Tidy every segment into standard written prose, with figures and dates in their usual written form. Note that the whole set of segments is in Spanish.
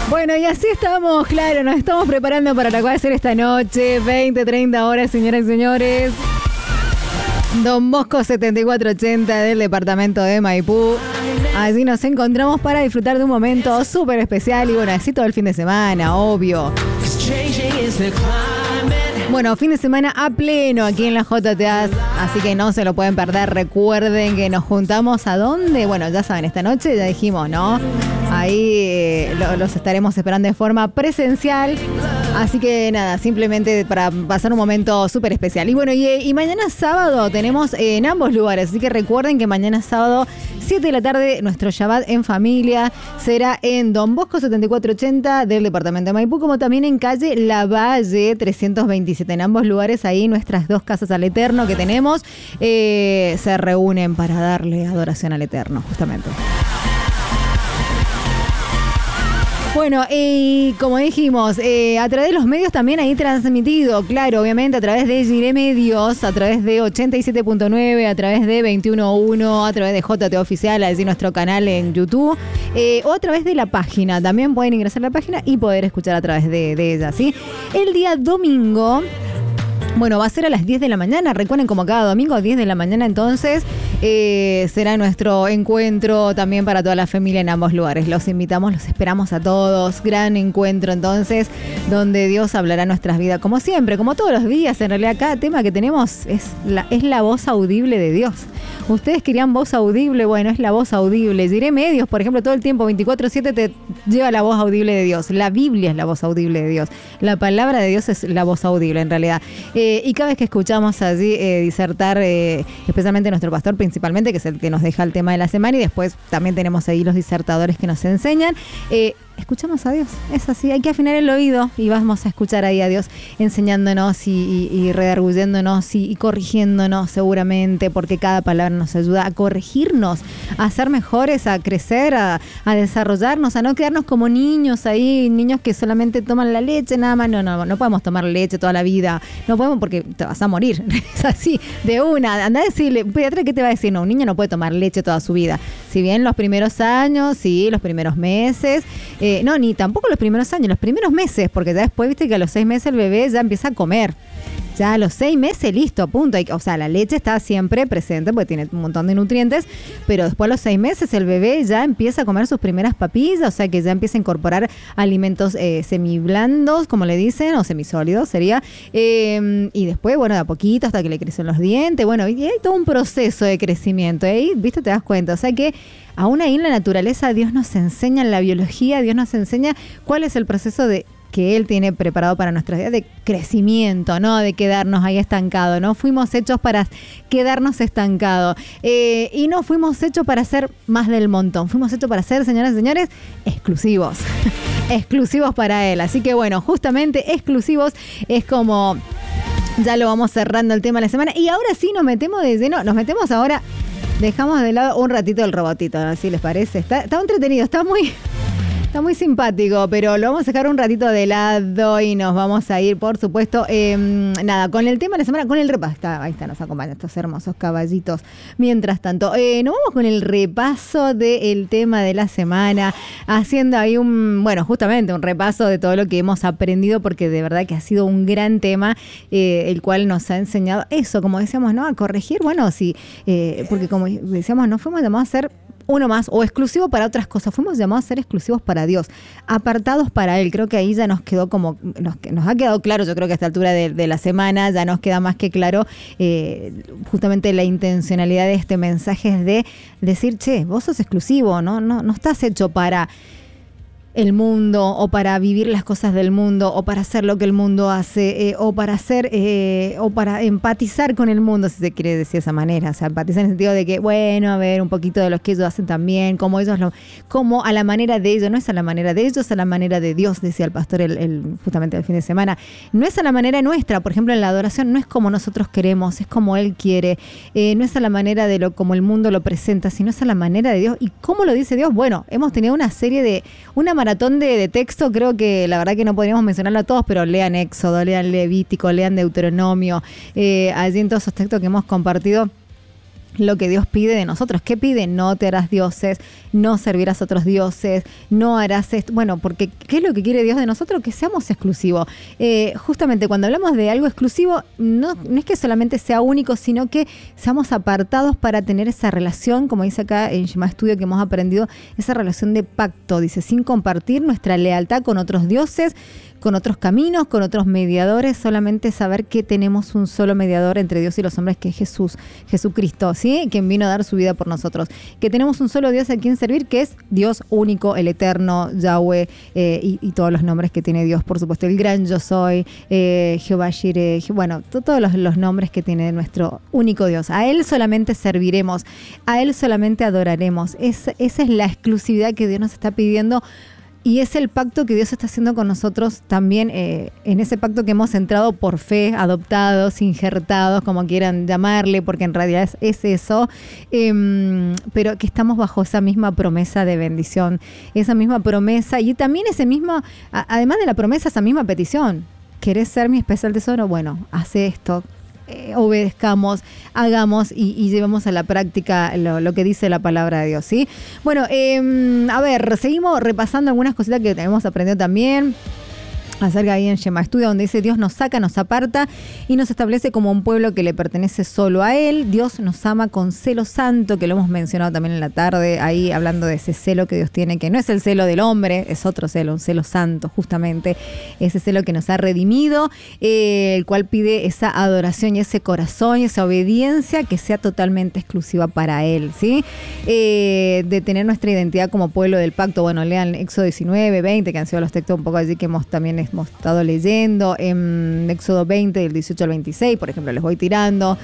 Bueno, y así estamos, claro, nos estamos preparando para lo que va a ser esta noche, 20, 30 horas, señoras y señores. Don Bosco 7480 del departamento de Maipú. Allí nos encontramos para disfrutar de un momento súper especial y bueno, así todo el fin de semana, obvio. Bueno, fin de semana a pleno aquí en la JTA, así que no se lo pueden perder. Recuerden que nos juntamos ¿a dónde? Bueno, ya saben, esta noche ya dijimos, ¿no? Ahí los estaremos esperando de forma presencial. Así que nada, simplemente para pasar un momento súper especial. Y bueno, y mañana sábado tenemos en ambos lugares. Así que recuerden que mañana sábado, 7 de la tarde, nuestro Shabbat en familia será en Don Bosco 7480 del departamento de Maipú, como también en calle Lavalle 327. En ambos lugares, ahí nuestras dos casas al Eterno que tenemos se reúnen para darle adoración al Eterno, justamente. Bueno, y como dijimos, a través de los medios también ahí transmitido, claro, obviamente a través de Gire Medios, a través de 87.9, a través de 21.1, a través de JT Oficial, así nuestro canal en YouTube, o a través de la página. También pueden ingresar a la página y poder escuchar a través de ella, ¿sí? El día domingo, bueno, va a ser a las 10 de la mañana. Recuerden, como cada domingo, a 10 de la mañana, entonces será nuestro encuentro también para toda la familia en ambos lugares. Los invitamos, los esperamos a todos. Gran encuentro, entonces, donde Dios hablará nuestras vidas, como siempre, como todos los días. En realidad, cada tema que tenemos es la voz audible de Dios. Ustedes querían voz audible, bueno, es la voz audible. Diré Medios, por ejemplo, todo el tiempo, 24/7 te lleva la voz audible de Dios. La Biblia es la voz audible de Dios. La palabra de Dios es la voz audible, en realidad. Y cada vez que escuchamos allí disertar, especialmente nuestro pastor principalmente, que es el que nos deja el tema de la semana, y después también tenemos ahí los disertadores que nos enseñan, escuchamos a Dios, es así, hay que afinar el oído y vamos a escuchar ahí a Dios enseñándonos y redarguyéndonos y corrigiéndonos seguramente, porque cada palabra nos ayuda a corregirnos, a ser mejores, a crecer, a desarrollarnos, a no quedarnos como niños ahí, niños que solamente toman la leche, nada más. No podemos tomar leche toda la vida, no podemos porque te vas a morir, es así, de una. Andá a decirle, un pediatra, ¿qué te va a decir? No, un niño no puede tomar leche toda su vida. Si bien los primeros años, sí, los primeros meses, no, ni tampoco los primeros años, los primeros meses, porque ya después, viste que a los 6 meses el bebé ya empieza a comer. Ya a los 6 meses, listo, punto. O sea, la leche está siempre presente porque tiene un montón de nutrientes, pero después a los 6 meses el bebé ya empieza a comer sus primeras papillas, o sea que ya empieza a incorporar alimentos semiblandos, como le dicen, o semisólidos sería, y después, bueno, de a poquito hasta que le crecen los dientes, bueno, y hay todo un proceso de crecimiento, ahí, viste, te das cuenta, o sea que aún ahí en la naturaleza Dios nos enseña, en la biología Dios nos enseña cuál es el proceso que Él tiene preparado para nuestras vidas de crecimiento, no de quedarnos ahí estancados. No fuimos hechos para quedarnos estancados y no fuimos hechos para ser más del montón. Fuimos hechos para ser, señoras y señores, exclusivos. Exclusivos para Él. Así que bueno, justamente exclusivos es como ya lo vamos cerrando el tema de la semana. Y ahora sí nos metemos de lleno, nos metemos ahora, dejamos de lado un ratito el robotito, ¿así les parece? Está entretenido, está muy simpático, pero lo vamos a dejar un ratito de lado y nos vamos a ir, por supuesto, nada, con el tema de la semana, con el repaso. Ahí está, nos acompañan estos hermosos caballitos. Mientras tanto, nos vamos con el repaso del tema de la semana, haciendo ahí justamente un repaso de todo lo que hemos aprendido, porque de verdad que ha sido un gran tema, el cual nos ha enseñado eso, como decíamos, ¿no? A corregir, bueno, sí, porque como decíamos, no fuimos llamados a ser uno más o exclusivo para otras cosas, fuimos llamados a ser exclusivos para Dios, apartados para Él. Creo que ahí ya nos quedó nos ha quedado claro, yo creo que a esta altura de la semana ya nos queda más que claro justamente la intencionalidad de este mensaje es de decir, che, vos sos exclusivo, no estás hecho para el mundo o para vivir las cosas del mundo o para hacer lo que el mundo hace o para hacer o para empatizar con el mundo, si se quiere decir de esa manera, o sea, empatizar en el sentido de que, bueno, a ver un poquito de lo que ellos hacen también, como a la manera de ellos, no es a la manera de ellos, a la manera de Dios, decía el pastor justamente el fin de semana, no es a la manera nuestra, por ejemplo en la adoración no es como nosotros queremos, es como Él quiere, no es a la manera de como el mundo lo presenta, sino es a la manera de Dios. ¿Y cómo lo dice Dios? Bueno, hemos tenido una maratón de texto, creo que la verdad que no podríamos mencionarlo a todos, pero lean Éxodo, lean Levítico, lean Deuteronomio, allí en todos esos textos que hemos compartido lo que Dios pide de nosotros. ¿Qué pide? No te harás dioses, no servirás a otros dioses, no harás esto. Bueno, porque ¿qué es lo que quiere Dios de nosotros? Que seamos exclusivos. Justamente cuando hablamos de algo exclusivo, no es que solamente sea único, sino que seamos apartados para tener esa relación, como dice acá en Shema Estudio que hemos aprendido, esa relación de pacto, dice, sin compartir nuestra lealtad con otros dioses, con otros caminos, con otros mediadores, solamente saber que tenemos un solo mediador entre Dios y los hombres, que es Jesucristo, ¿sí? Quien vino a dar su vida por nosotros. Que tenemos un solo Dios a quien servir, que es Dios único, el eterno, Yahweh, y todos los nombres que tiene Dios, por supuesto. El gran yo soy, Jehová Jireh, bueno, todos los nombres que tiene nuestro único Dios. A Él solamente serviremos, a Él solamente adoraremos. Esa es la exclusividad que Dios nos está pidiendo. Y es el pacto que Dios está haciendo con nosotros también, en ese pacto que hemos entrado por fe, adoptados, injertados, como quieran llamarle, porque en realidad es eso, pero que estamos bajo esa misma promesa de bendición, esa misma promesa y también ese mismo, además de la promesa, esa misma petición. ¿Querés ser mi especial tesoro? Bueno, hace esto. Obedezcamos, hagamos y llevemos a la práctica lo que dice la palabra de Dios, ¿sí? Bueno, a ver, seguimos repasando algunas cositas que hemos aprendido también acerca ahí en Shema Estudio, donde dice: Dios nos saca, nos aparta y nos establece como un pueblo que le pertenece solo a Él. Dios nos ama con celo santo, que lo hemos mencionado también en la tarde, ahí hablando de ese celo que Dios tiene, que no es el celo del hombre, es otro celo, un celo santo, justamente, ese celo que nos ha redimido, el cual pide esa adoración y ese corazón y esa obediencia que sea totalmente exclusiva para Él, ¿sí? De tener nuestra identidad como pueblo del pacto. Bueno, lean Éxodo 19, 20, que han sido los textos un poco allí que hemos estado leyendo, en Éxodo 20, del 18 al 26, por ejemplo, les voy tirando.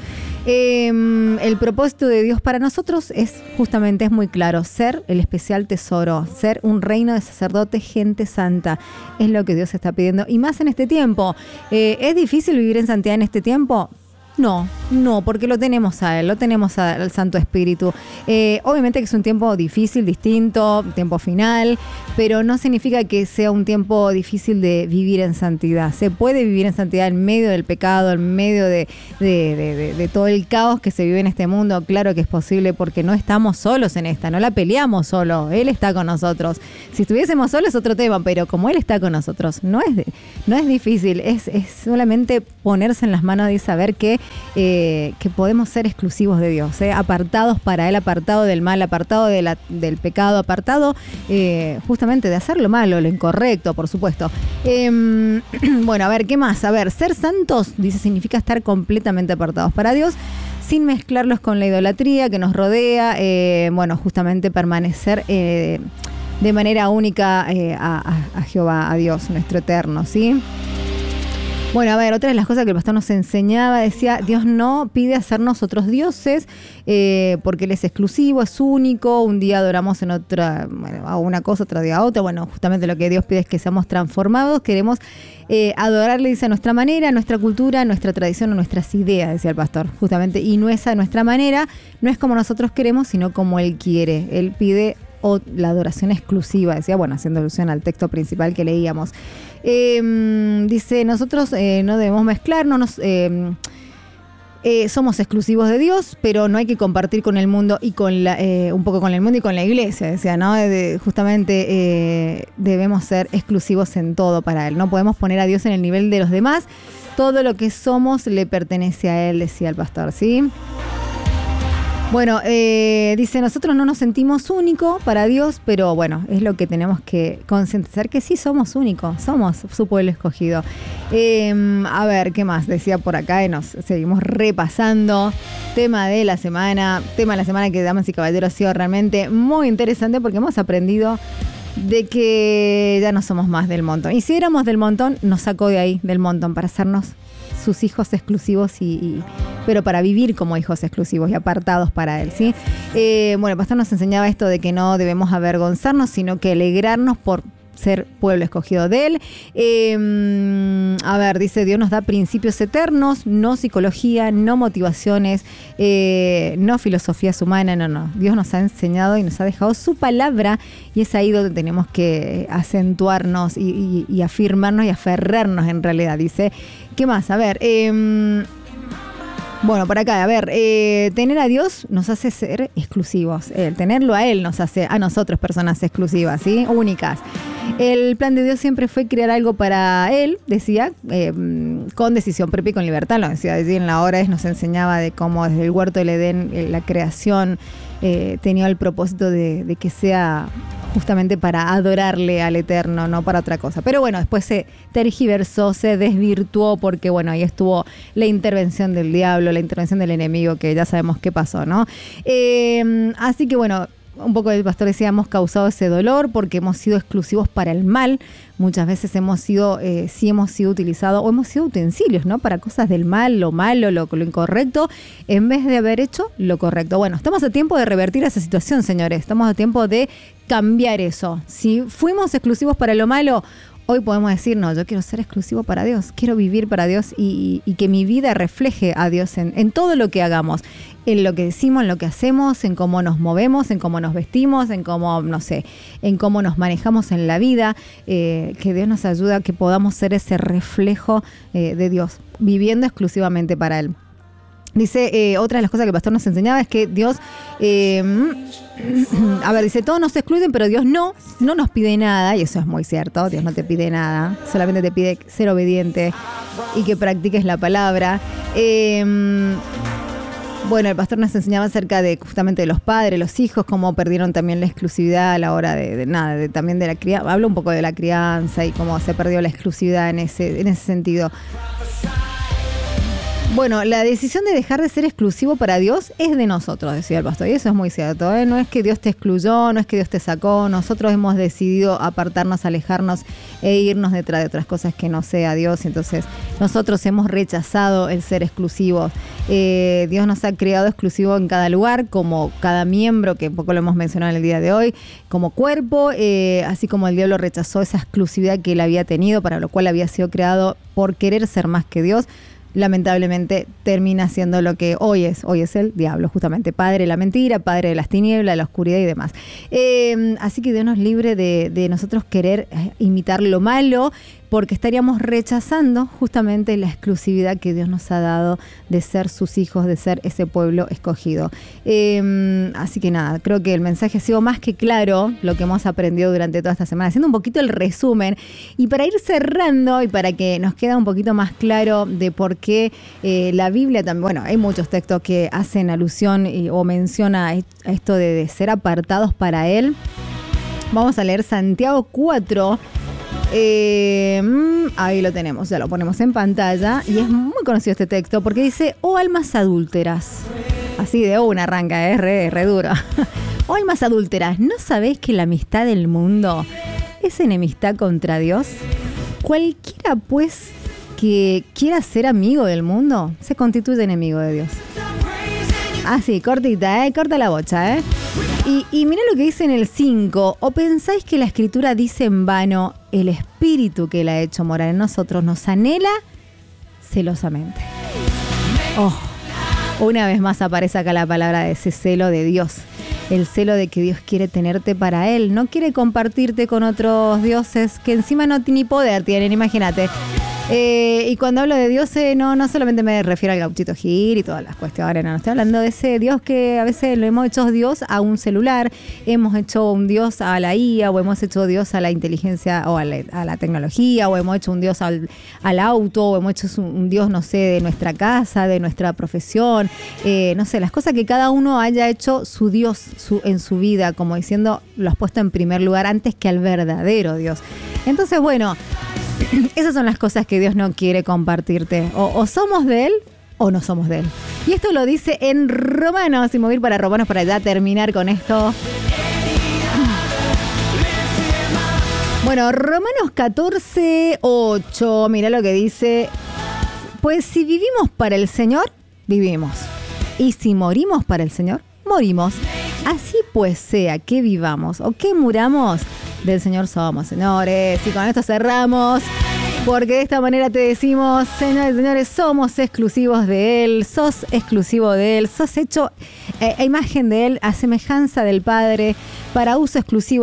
El propósito de Dios para nosotros es muy claro: ser el especial tesoro, ser un reino de sacerdotes, gente santa, es lo que Dios está pidiendo, y más en este tiempo. ¿Es difícil vivir en santidad en este tiempo? No, porque lo tenemos a Él, lo tenemos al Santo Espíritu. Obviamente que es un tiempo difícil, distinto, tiempo final, pero no significa que sea un tiempo difícil de vivir en santidad. Se puede vivir en santidad en medio del pecado, en medio de todo el caos que se vive en este mundo. Claro que es posible, porque no estamos solos en esta, no la peleamos solo, Él está con nosotros. Si estuviésemos solos es otro tema, pero como Él está con nosotros, no es difícil, es solamente ponerse en las manos y saber que podemos ser exclusivos de Dios, apartados para Él, apartado del mal, apartado del pecado, apartado justamente de hacer lo malo, lo incorrecto, por supuesto. Bueno, a ver, ¿qué más? A ver, ser santos, dice, significa estar completamente apartados para Dios, sin mezclarlos con la idolatría que nos rodea, bueno, justamente permanecer de manera única a Jehová, a Dios, nuestro eterno, ¿sí? Bueno, a ver, otra de las cosas que el pastor nos enseñaba, decía: Dios no pide hacernos otros dioses, porque Él es exclusivo, es único. Un día adoramos en otra, bueno, a una cosa, otro día a otra. Bueno, justamente lo que Dios pide es que seamos transformados. Queremos adorarle, dice, a nuestra manera, a nuestra cultura, a nuestra tradición, a nuestras ideas, decía el pastor, justamente. Y no es a nuestra manera, no es como nosotros queremos, sino como Él quiere. Él pide la adoración exclusiva, decía, bueno, haciendo alusión al texto principal que leíamos. Dice: nosotros no debemos mezclarnos, somos exclusivos de Dios, pero no hay que compartir con el mundo y un poco con el mundo y con la iglesia, decía, ¿no? Justamente debemos ser exclusivos en todo para Él. No podemos poner a Dios en el nivel de los demás. Todo lo que somos le pertenece a Él, decía el pastor, ¿sí? Bueno, dice: nosotros no nos sentimos únicos para Dios, pero bueno, es lo que tenemos que concientizar, que sí somos únicos, somos su pueblo escogido. A ver, ¿qué más? Decía por acá, y nos seguimos repasando. Tema de la semana que, damas y caballeros, ha sido realmente muy interesante, porque hemos aprendido de que ya no somos más del montón. Y si éramos del montón, nos sacó de ahí, del montón, para hacernos sus hijos exclusivos, pero para vivir como hijos exclusivos y apartados para Él, ¿sí? Bueno, el pastor nos enseñaba esto de que no debemos avergonzarnos, sino que alegrarnos por ser pueblo escogido de Él. A ver, dice: Dios nos da principios eternos, no psicología, no motivaciones, no filosofías humanas, no. Dios nos ha enseñado y nos ha dejado su palabra, y es ahí donde tenemos que acentuarnos y afirmarnos y aferrarnos en realidad. Dice: ¿qué más? A ver, Bueno, por acá, a ver, tener a Dios nos hace ser exclusivos. Tenerlo a Él nos hace a nosotros personas exclusivas, ¿sí? Únicas. El plan de Dios siempre fue crear algo para Él, decía, con decisión propia y con libertad. Lo decía allí en la hora, nos enseñaba de cómo desde el huerto del Edén, la creación tenía el propósito de que sea justamente para adorarle al Eterno, no para otra cosa. Pero bueno, después se tergiversó, se desvirtuó, porque bueno, ahí estuvo la intervención del diablo, la intervención del enemigo, que ya sabemos qué pasó, ¿no? Así que bueno, un poco el pastor decía, hemos causado ese dolor porque hemos sido exclusivos para el mal. Muchas veces hemos sido utilizados o hemos sido utensilios, ¿no? Para cosas del mal, lo malo, lo incorrecto, en vez de haber hecho lo correcto. Bueno, estamos a tiempo de revertir esa situación, señores. Estamos a tiempo de cambiar eso. Si fuimos exclusivos para lo malo, hoy podemos decir, no, yo quiero ser exclusivo para Dios, quiero vivir para Dios y que mi vida refleje a Dios en todo lo que hagamos, en lo que decimos, en lo que hacemos, en cómo nos movemos, en cómo nos vestimos, en cómo, no sé, en cómo nos manejamos en la vida, que Dios nos ayude a que podamos ser ese reflejo de Dios, viviendo exclusivamente para Él. Dice, otra de las cosas que el pastor nos enseñaba es que Dios, dice, todos nos excluyen, pero Dios no nos pide nada, y eso es muy cierto, Dios no te pide nada, solamente te pide ser obediente y que practiques la palabra. Bueno, el pastor nos enseñaba acerca de justamente de los padres, los hijos, cómo perdieron también la exclusividad a la hora también de la crianza. Habla un poco de la crianza y cómo se perdió la exclusividad en ese sentido. Bueno, la decisión de dejar de ser exclusivo para Dios es de nosotros, decía el pastor, y eso es muy cierto, ¿eh? No es que Dios te excluyó, no es que Dios te sacó, nosotros hemos decidido apartarnos, alejarnos e irnos detrás de otras cosas que no sea Dios, entonces nosotros hemos rechazado el ser exclusivos. Dios nos ha creado exclusivo en cada lugar, como cada miembro, que un poco lo hemos mencionado en el día de hoy, como cuerpo, así como el diablo rechazó esa exclusividad que él había tenido, para lo cual había sido creado por querer ser más que Dios. Lamentablemente termina siendo lo que hoy es el diablo, justamente padre de la mentira, padre de las tinieblas, de la oscuridad y demás. Así que Dios nos libre de nosotros querer imitar lo malo, porque estaríamos rechazando justamente la exclusividad que Dios nos ha dado de ser sus hijos, de ser ese pueblo escogido. Así que nada, creo que el mensaje ha sido más que claro, lo que hemos aprendido durante toda esta semana, haciendo un poquito el resumen. Y para ir cerrando y para que nos quede un poquito más claro de por qué la Biblia también, bueno, hay muchos textos que hacen alusión o menciona a esto de ser apartados para Él. Vamos a leer Santiago 4. Ahí lo tenemos, ya lo ponemos en pantalla y es muy conocido este texto porque dice: oh almas adúlteras, así de una arranca, re duro. Oh almas adúlteras, ¿no sabéis que la amistad del mundo es enemistad contra Dios? Cualquiera pues que quiera ser amigo del mundo se constituye enemigo de Dios. Así, cortita, corta la bocha, Y mirá lo que dice en el 5. ¿O pensáis que la Escritura dice en vano, el Espíritu que Él ha hecho morar en nosotros nos anhela celosamente? Una vez más aparece acá la palabra de ese celo de Dios. El celo de que Dios quiere tenerte para Él. No quiere compartirte con otros dioses que encima no ni poder tienen, imagínate. Y cuando hablo de Dios, no solamente me refiero al Gauchito Gil y todas las cuestiones, no estoy hablando de ese Dios que a veces lo hemos hecho Dios a un celular, hemos hecho un Dios a la IA, o hemos hecho Dios a la inteligencia o a la tecnología, o hemos hecho un Dios al auto, o hemos hecho un Dios, no sé, de nuestra casa, de nuestra profesión, no sé, las cosas que cada uno haya hecho su Dios en su vida, como diciendo, lo has puesto en primer lugar antes que al verdadero Dios. Entonces, bueno, esas son las cosas que Dios no quiere compartirte. O somos de Él o no somos de Él. Y esto lo dice en Romanos. Y me voy a ir para Romanos para ya terminar con esto. Bueno, Romanos 14:8. Mirá lo que dice. Pues si vivimos para el Señor, vivimos. Y si morimos para el Señor, morimos. Así pues sea que vivamos o que muramos, del Señor somos, señores. Y con esto cerramos Porque de esta manera te decimos, señores, señores, somos exclusivos de Él, sos exclusivo de Él, sos hecho a imagen de Él, a semejanza del Padre, para uso exclusivo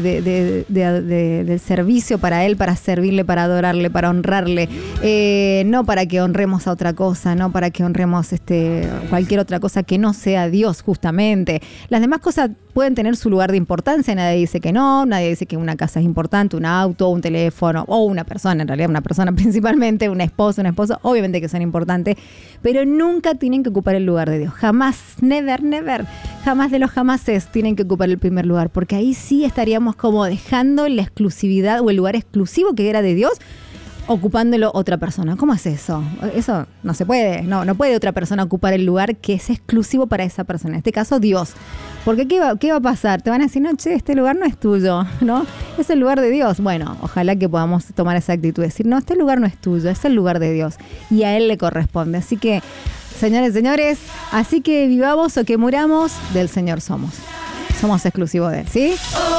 del servicio para Él, para servirle, para adorarle, para honrarle, no para que honremos a otra cosa, no para que honremos cualquier otra cosa que no sea Dios, justamente. Las demás cosas pueden tener su lugar de importancia, nadie dice que no, nadie dice que una casa es importante, un auto, un teléfono, o una persona, en realidad una persona principalmente, un esposo, obviamente que son importantes, pero nunca tienen que ocupar el lugar de Dios, jamás, never, jamás de los jamases tienen que ocupar el primer lugar, porque ahí sí estaríamos como dejando la exclusividad o el lugar exclusivo que era de Dios, ocupándolo otra persona. ¿Cómo es eso? Eso no se puede. No puede otra persona ocupar el lugar que es exclusivo para esa persona. En este caso, Dios. Porque ¿qué va a pasar? Te van a decir, no, che, este lugar no es tuyo, ¿no? Es el lugar de Dios. Bueno, ojalá que podamos tomar esa actitud. Decir, no, este lugar no es tuyo, es el lugar de Dios. Y a Él le corresponde. Así que, señores, así que vivamos o que muramos, del Señor somos. Somos exclusivos de Él, ¿sí?